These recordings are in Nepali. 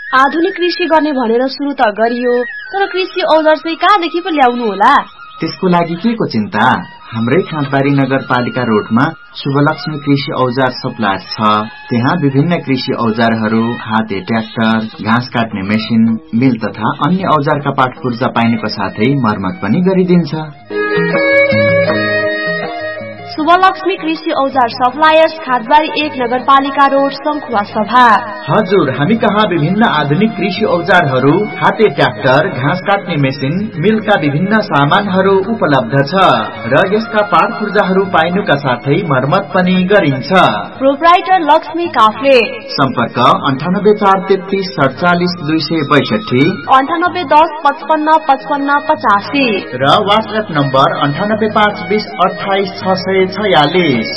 आधुनिक कृषि गर्ने भनेर सुरु त गरियो, तर कृषि औजार चाहिँ कहाँदेखि पो ल्याउनु होला? त्यसको लागि के को चिन्ता? हाम्रै खाँदबारी नगरपालिका रोडमा शुभलक्ष्मी कृषि औजार सप्लायर छ। त्यहाँ विभिन्न कृषि औजारहरू, हाते ट्र्याक्टर, घाँस काट्ने मेसिन, मिल तथा अन्य औजारका पाटपुर्जा पाइनुको साथै मर्मत पनि गरिदिन्छ। शुभलक्ष्मी कृषि औजार सप्लायर्स, खादबारी 1 नगरपालिका रोड, संखुवा सभा। हजुर, हामी कहाँ विभिन्न आधुनिक कृषि औजारहरू, हाते ट्र्याक्टर, घाँस काट्ने मेसिन, मिलका विभिन्न सामानहरू उपलब्ध छ र यसका पाटपुर्जाहरू पाइनुका साथै मर्मत पनि गरिन्छ। प्रोप्राइटर लक्ष्मी काफ्ले। सम्पर्क 9843347262, 9810555585 र व्हाट्सएप नम्बर 9852088646।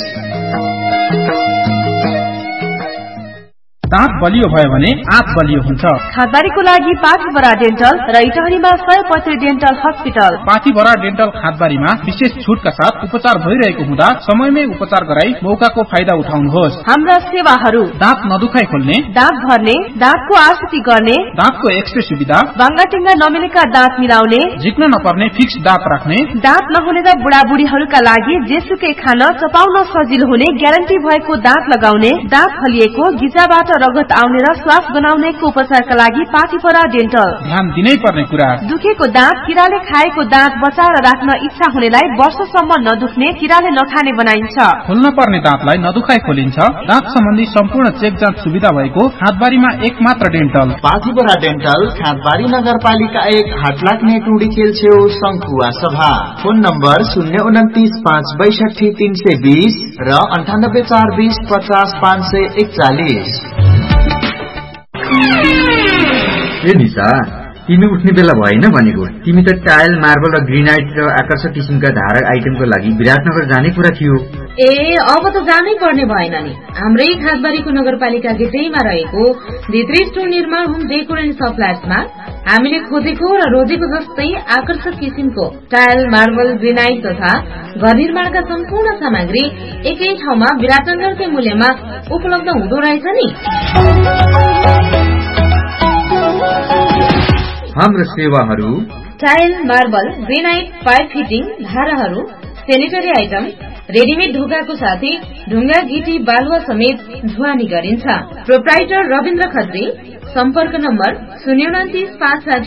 दाँत बलियो भयो भने आँत बलियो हुन्छ। खादबारीको लागि पाथीभरा डेन्टल र इटहरीमा 135 डेन्टल हस्पिटल। पाथीभरा डेन्टल खादबारीमा विशेष छुटका साथ उपचार भइरहेको हुँदा समयमै उपचार गराई मौकाको फाइदा उठाउनुहोस्। हाम्रा सेवाहरू: दाँत नदुखाइ खोल्ने, दाँत भर्ने, दाँतको आकृति गर्ने, दाँतको एक्सरे सुविधा, बाङ्गाटिङ्गा नमिलेका दाँत मिलाउने, झिक्न नपर्ने फिक्स दाँत राख्ने, दाँत नहुने र बुढाबुढीहरूका लागि जेसुकै खान चपाउन सजिलो हुने ग्यारेन्टी भएको दाँत लगाउने, दाँत फलिएको, गिजाबाट रगत आउने र श्वास बनाउनेको उपचारका लागि पाथीभरा डेन्टल। ध्यान दिनै पर्ने कुरा: दुखेको दाँत, किराले खाएको दाँत बचाएर राख्न इच्छा हुनेलाई वर्षसम्म नदुख्ने, किराले नखाने बनाइन्छ। खोल्न पर्ने दाँतलाई नदुखाइ खोलिन्छ। दाँत सम्बन्धी सम्पूर्ण चेक जाँच सुविधा भएको खादबारीमा एकमात्र डेन्टल पाथीभरा डेन्टल, खादबारी नगरपालिका 1, हाटलाग्ने टुडी खेल छेउ, संखुवा सभा। फोन नम्बर 029562320 र 9842050541। ए निशा, तिमी उठ्ने बेला भएन भनेको? तिमी त टाइल, मार्बल र ग्रेनाइट र आकर्षक किसिमका धारक आइटमको लागि विराटनगर जाने कुरा थियो। ए, अब त जानै पर्ने भएन नि। हाम्रै खादबारीको नगरपालिका गेटैमा रहेको भित्री स्टोर निर्माण होम डेकोर एन्ड सप्लायर्समा हामीले खोजेको र रोजेको जस्तै आकर्षक किसिमको टाइल, मार्बल, ग्रेनाइट तथा घर निर्माणका सम्पूर्ण सामग्री एकै ठाउँमा विराटनगरकै मूल्यमा उपलब्ध हुँदो रहेछ नि। हाम्रो सेवाहरू: tile, marble, granite, pipe fitting, धाराहरू, सेनिटरी आइटम, रेडिमेड ढोकाको साथै ढुङ्गा, गिटी, बालुवा समेत ढुवानी गरिन्छ। प्रोप्राइटर रविन्द्र खत्री। सम्पर्क नम्बर 02956